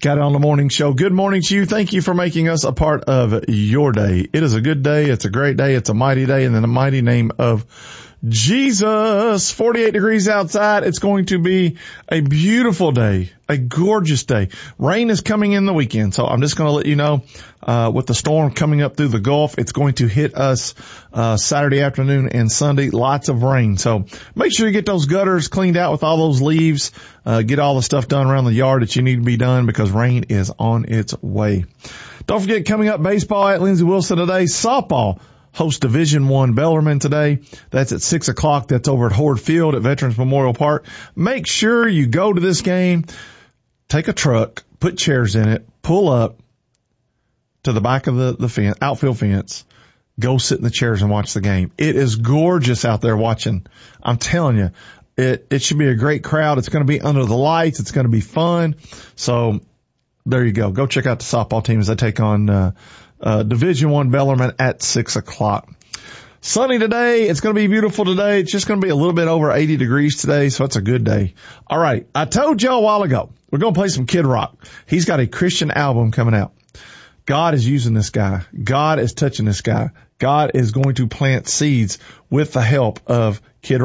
Got it on the morning show. Good morning to you. Thank you for making us a part of your day. It is a good day. It's a great day. It's a mighty day. And in the mighty name of Jesus, 48 degrees outside. It's going to be a beautiful day, a gorgeous day. Rain is coming in the weekend. So I'm just going to let you know, with the storm coming up through the Gulf, it's going to hit us, Saturday afternoon and Sunday. Lots of rain. So make sure you get those gutters cleaned out with all those leaves. Get all the stuff done around the yard that you need to be done because rain is on its way. Don't forget, coming up, baseball at Lindsey Wilson today. Softball host Division I Bellarmine today. That's at 6 o'clock. That's over at Horde Field at Veterans Memorial Park. Make sure you go to this game. Take a truck, put chairs in it, pull up to the back of the fence, outfield fence. Go sit in the chairs and watch the game. It is gorgeous out there watching. I'm telling you, it should be a great crowd. It's going to be under the lights. It's going to be fun. So there you go. Go check out the softball team as they take on Division I Bellarmine at 6 o'clock. Sunny today. It's going to be beautiful today. It's just going to be a little bit over 80 degrees today, so it's a good day. All right. I told you a while ago, we're going to play some Kid Rock. He's got a Christian album coming out. God is using this guy. God is touching this guy. God is going to plant seeds with the help of Kid Rock.